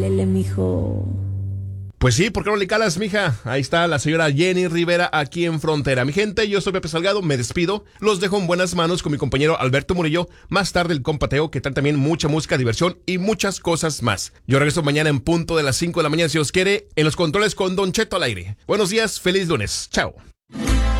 Lele, mijo. Pues sí, ¿por qué no le calas, mija? Ahí está la señora Jenny Rivera aquí en Frontera. Mi gente, yo soy Pepe Salgado, me despido. Los dejo en buenas manos con mi compañero Alberto Murillo. Más tarde el compateo, que tal también mucha música, diversión y muchas cosas más. Yo regreso mañana en punto de las 5 de la mañana, si os quiere, en los controles con Don Cheto al aire. Buenos días, feliz lunes. Chao.